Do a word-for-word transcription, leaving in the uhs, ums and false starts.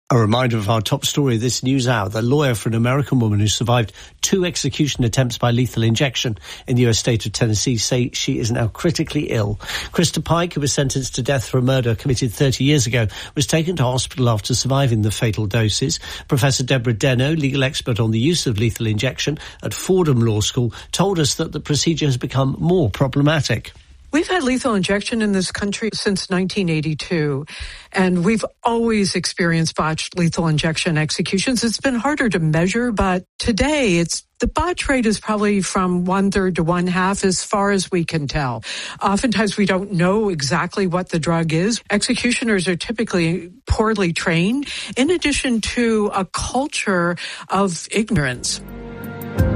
A reminder of our top story this news hour. The lawyer for an American woman who survived two execution attempts by lethal injection in the U S state of Tennessee say she is now critically ill. Krista Pike, who was sentenced to death for a murder committed thirty years ago, was taken to hospital after surviving the fatal doses. Professor Deborah Deno, legal expert on the use of lethal injection at Fordham Law School, told us that the procedure has become more problematic. We've had lethal injection in this country since nineteen eighty-two, and we've always experienced botched lethal injection executions. It's been harder to measure, but today it's the botch rate is probably from one-third to one-half as far as we can tell. Oftentimes we don't know exactly what the drug is. Executioners are typically poorly trained, in addition to a culture of ignorance.